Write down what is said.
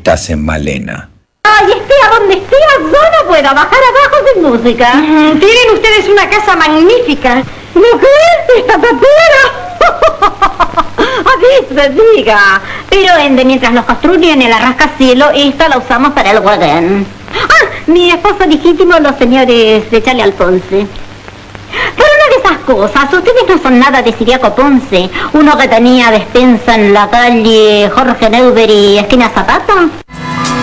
estás en Malena. Ay, esté a donde esté, yo no puedo bajar abajo sin música. Tienen ustedes una casa magnífica. ¿Lo que? ¿Esta tapera? Así se diga. Pero mientras los construyen en el rascacielos, esta la usamos para el guarén. Mi esposo legítimo, los señores de Charlie Alfonse. Pero una de esas cosas, ustedes no son nada de Siriaco Ponce, uno que tenía despensa en la calle Jorge Neuber y esquina Zapata.